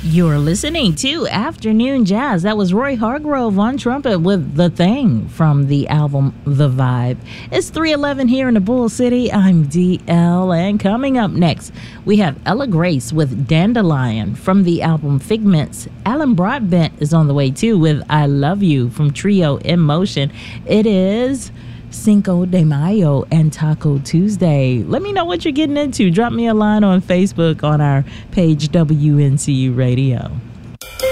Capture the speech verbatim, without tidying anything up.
You're listening to Afternoon Jazz. That was Roy Hargrove on trumpet with The Thing from the album The Vibe. It's three eleven here in the Bull City. I'm D L, and coming up next, we have Ella Grace with Dandelion from the album Figments. Alan Broadbent is on the way too with I Love You from Trio in Motion. It is Cinco de Mayo and Taco Tuesday. Let me know what you're getting into. Drop me a line on Facebook on our page W N C U Radio.